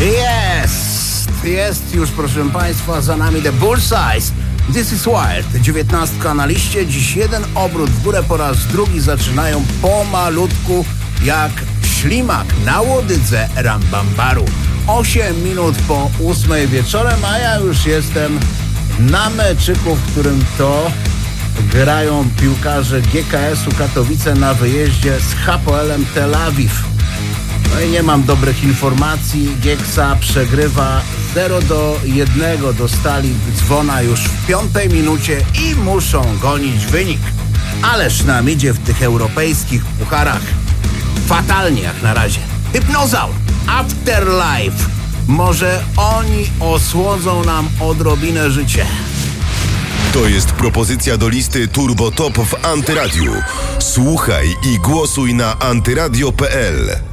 Jest już, proszę Państwa, za nami The Bullseye. This is Wild. 19 na liście. Dziś jeden obrót w górę, po raz drugi zaczynają pomalutku jak ślimak na łodydze Rambambaru. 8 minut po 8 wieczorem, a ja już jestem na meczyku, w którym to grają piłkarze GKS-u Katowice na wyjeździe z Hapoelem Tel Awiw. No i nie mam dobrych informacji. Gieksa przegrywa 0-1. Dostali dzwona już w 5 minucie i muszą gonić wynik. Ależ nam idzie w tych europejskich pucharach fatalnie jak na razie. Hypnozaur, Afterlife. Może oni osłodzą nam odrobinę życie. To jest propozycja do listy Turbo Top w Antyradiu. Słuchaj i głosuj na antyradio.pl.